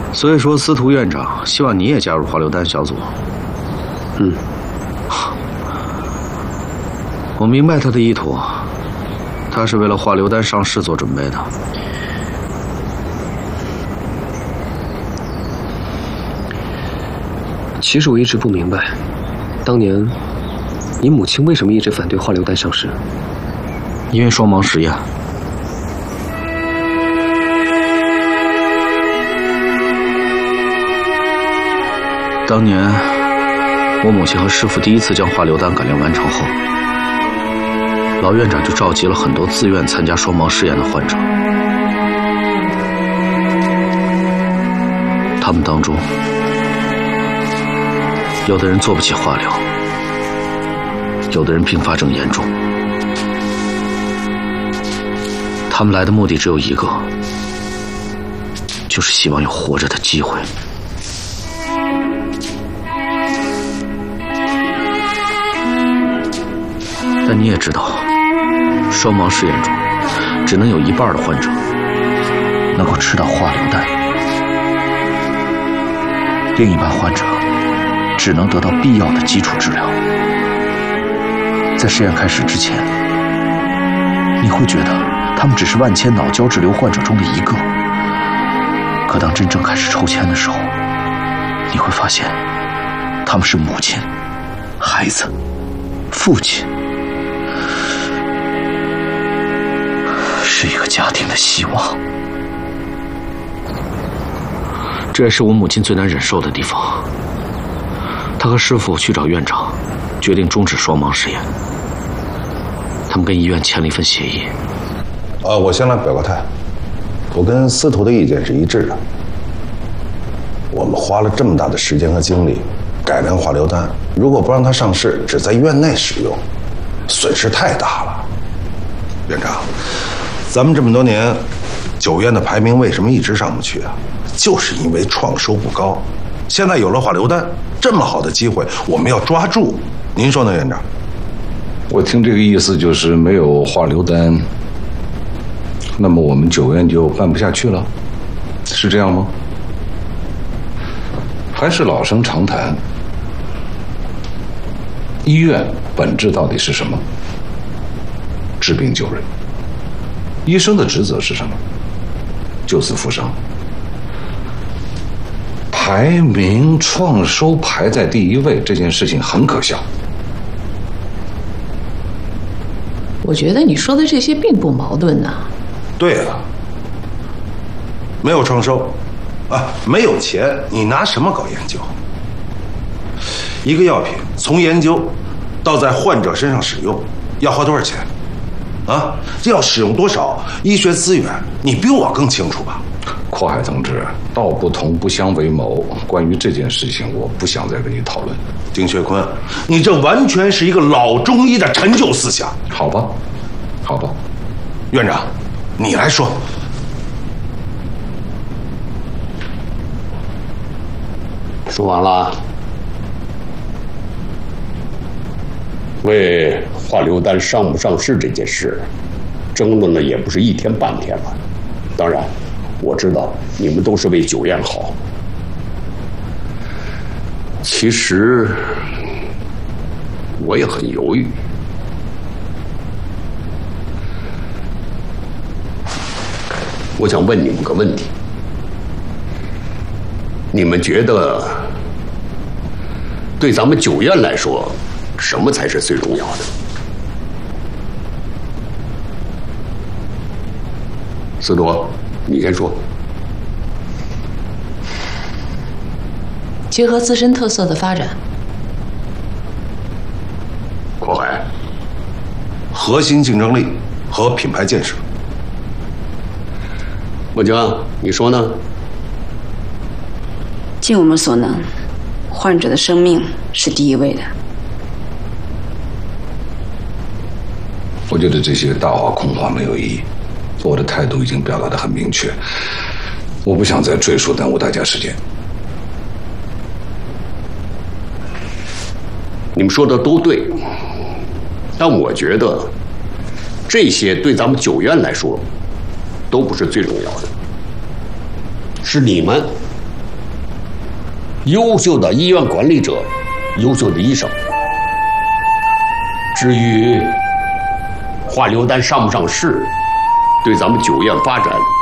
所以说，司徒院长希望你也加入化流丹小组。我明白他的意图，他是为了化流丹上市做准备的。 其实我一直不明白，当年你母亲为什么一直反对化流丹上市？ 因为双盲实验。当年，我母亲和师傅第一次将化流丹改良完成后，老院长就召集了很多自愿参加双盲试验的患者。他们当中，有的人做不起化疗，有的人并发症严重。他们来的目的只有一个，就是希望有活着的机会。但你也知道，双盲试验中只能有一半的患者能够吃到化流丹，另一半患者只能得到必要的基础治疗。在实验开始之前，你会觉得他们只是万千脑胶质瘤患者中的一个，可当真正开始抽签的时候，你会发现他们是母亲、孩子、父亲，是一个家庭的希望。这也是我母亲最难忍受的地方。她和师傅去找院长，决定终止双盲实验。他们跟医院签了一份协议。 我先来表个态，我跟司徒的意见是一致的。我们花了这么大的时间和精力改良化流丹，如果不让它上市，只在院内使用，损失太大了。院长，咱们这么多年，9院的排名为什么一直上不去啊？就是因为创收不高。现在有了化流丹，这么好的机会，我们要抓住。您说呢，院长？ 我听这个意思就是没有化流丹，那么我们9院就办不下去了，是这样吗？还是老生常谈，医院本质到底是什么？治病救人。医生的职责是什么？救死扶伤。排名创收排在第1位这件事情很可笑。 我觉得你说的这些并不矛盾呐。 对啊，没有创收，没有钱，你拿什么搞研究？一个药品从研究到在患者身上使用，要花多少钱？这要使用多少医学资源，你比我更清楚吧？ 阔海同志，道不同不相为谋。关于这件事情，我不想再跟你讨论。 丁学坤，你这完全是一个老中医的陈旧思想。 好吧，好吧， 院长，你来说。 说完了。为化流丹上不上市这件事，争论了也不是一天半天了。当然，我知道你们都是为9院好。其实我也很犹豫。我想问你们个问题：你们觉得对咱们9院来说，什么才是最重要的？司徒，你先说。 结合自身特色的发展。 阔海。 核心竞争力和品牌建设。 孟江，你说呢？ 尽我们所能，患者的生命是第1位的。 我觉得这些大话空话没有意义，我的态度已经表达得很明确，我不想再赘述，耽误大家时间。 你们说的都对，但我觉得这些对咱们9院来说都不是最重要的，是你们优秀的医院管理者，优秀的医生。至于化硫丹上不上市，对咱们九院发展